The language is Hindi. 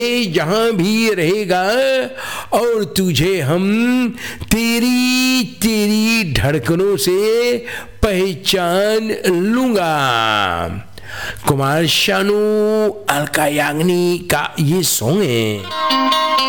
जहां भी रहेगा और तुझे हम तेरी तेरी धड़कनों से पहचान लूंगा। कुमार शानू, अलका याग्निक का ये सॉन्ग है।